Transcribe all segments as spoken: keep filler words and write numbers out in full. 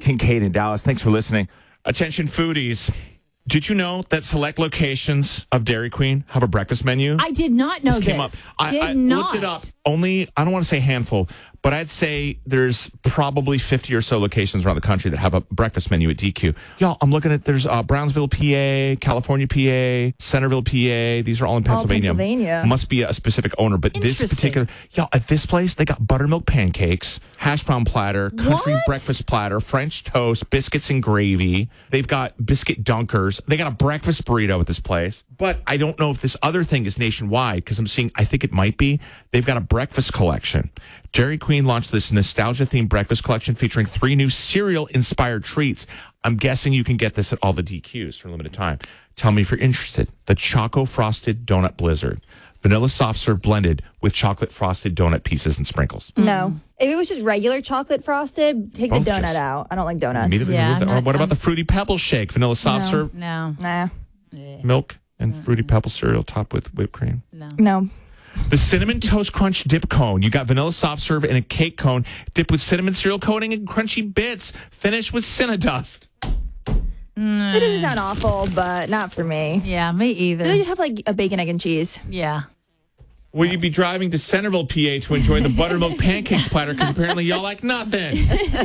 Kincaid in Dallas. Thanks for listening. Attention foodies. Did you know that select locations of Dairy Queen have a breakfast menu? I did not know this. this. Came up. I, did I not. looked it up. Only, I don't want to say handful, but I'd say there's probably fifty or so locations around the country that have a breakfast menu at D Q. Y'all, I'm looking at, there's uh, Brownsville, P A, California, P A, Centerville, P A. These are all in Pennsylvania. All Pennsylvania. Must be a specific owner, but this particular, y'all, at this place, they got buttermilk pancakes, hash brown platter, country What? breakfast platter, French toast, biscuits and gravy. They've got biscuit dunkers. They got a breakfast burrito at this place. But I don't know if this other thing is nationwide because I'm seeing, I think it might be. They've got a breakfast collection. Dairy Queen launched this nostalgia-themed breakfast collection featuring three new cereal-inspired treats. I'm guessing you can get this at all the D Qs for a limited time. Tell me if you're interested. The Choco Frosted Donut Blizzard. Vanilla soft serve blended with chocolate frosted donut pieces and sprinkles. No. If it was just regular chocolate frosted, take the Both donut just- out. I don't like donuts. Immediately Yeah, remove that. I'm Or not- what about I'm- the Fruity Pebbles shake? Vanilla soft No. serve, No, Nah. milk, and Fruity Pebbles cereal topped with whipped cream. no. No. The Cinnamon Toast Crunch Dip Cone. You got vanilla soft serve and a cake cone dipped with cinnamon cereal coating and crunchy bits. Finished with Cinnadust. It doesn't sound awful, but not for me. Yeah, me They either. just have like a bacon, egg, and cheese. Yeah. Will you be driving to Centerville, P A to enjoy the buttermilk pancakes platter? Because apparently y'all like nothing.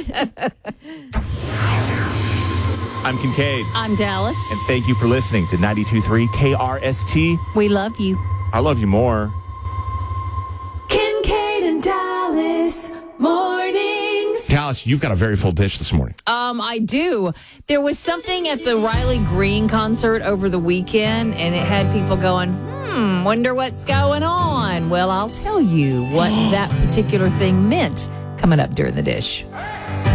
I'm Kincaid. I'm Dallas. And thank you for listening to ninety-two point three K R S T. We love you. I love you more. Kincaid and Dallas mornings. Dallas, you've got a very full dish this morning. Um, I do. There was something at the Riley Green concert over the weekend, and it had people going, hmm, wonder what's going on. Well, I'll tell you what that particular thing meant coming up during the dish.